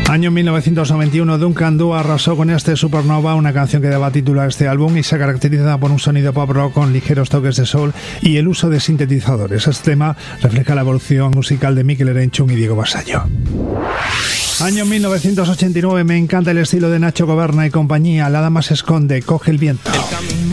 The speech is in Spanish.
Año 1991, Duncan Du arrasó con este Supernova, una canción que daba título a este álbum y se caracteriza por un sonido pop rock con ligeros toques de soul y el uso de sintetizadores. Este tema refleja la evolución musical de Mikel Erenchun y Diego Vasallo. Año 1989, me encanta el estilo de Nacho Goberna y compañía. La dama se esconde, coge el viento.